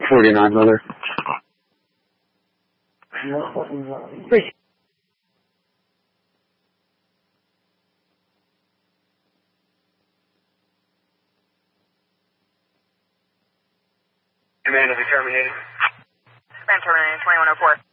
49, mother. Appreciate Command will be terminated. Command terminated, 2104.